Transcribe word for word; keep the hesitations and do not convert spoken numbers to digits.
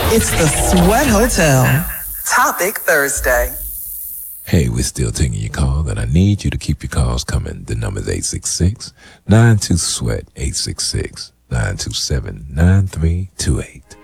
It's the Sweat Hotel. Topic Thursday. Hey, we're still taking your call, and I need you to keep your calls coming. The number is eight six six, nine two, SWEAT, eight six six, nine two seven, nine three two eight.